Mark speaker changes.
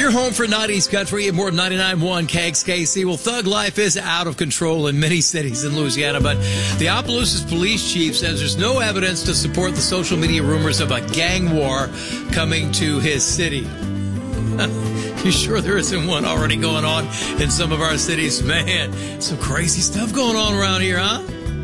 Speaker 1: your home for 90s country and more than 99.1 KXKC. Well, thug life is out of control in many cities in Louisiana, but the Opelousas police chief says there's no evidence to support the social media rumors of a gang war coming to his city. You sure there isn't one already going on in some of our cities? Man, some crazy stuff going on around here, huh?